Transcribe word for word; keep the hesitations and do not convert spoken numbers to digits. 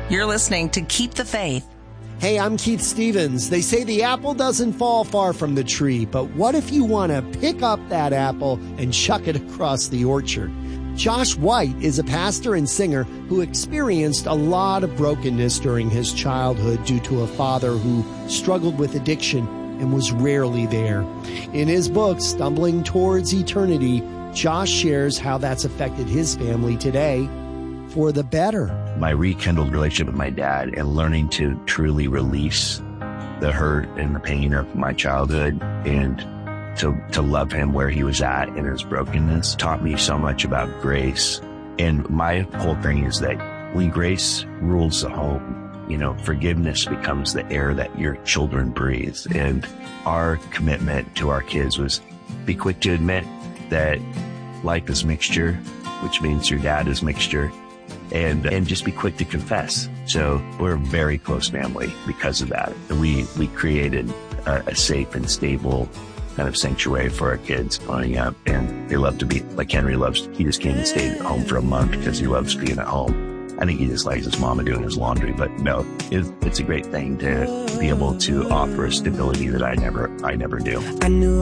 You're listening to Keep the Faith. Hey, I'm Keith Stevens. They say the apple doesn't fall far from the tree, but what if you want to pick up that apple and chuck it across the orchard? Josh White is a pastor and singer who experienced a lot of brokenness during his childhood due to a father who struggled with addiction and was rarely there. In his book, Stumbling Towards Eternity, Josh shares how that's affected his family today for the better. My rekindled relationship with my dad and learning to truly release the hurt and the pain of my childhood and to, to love him where he was at in his brokenness taught me so much about grace. And my whole thing is that when grace rules the home, you know, forgiveness becomes the air that your children breathe. And our commitment to our kids was be quick to admit that life is mixture, which means your dad is mixture, and and just be quick to confess. So we're a very close family because of that. We we created a, a safe and stable kind of sanctuary for our kids growing up, and they love to be, like Henry loves, he just came and stayed at home for a month because he loves being at home. I think he just likes his mama doing his laundry, but no, it's, it's a great thing to be able to offer a stability that I never, I never do. I knew